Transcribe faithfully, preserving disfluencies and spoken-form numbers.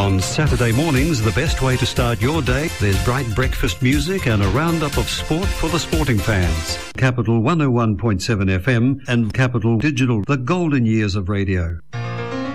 On Saturday mornings, the best way to start your day, there's bright breakfast music and a roundup of sport for the sporting fans. Capital one oh one point seven F M and Capital Digital, the golden years of radio.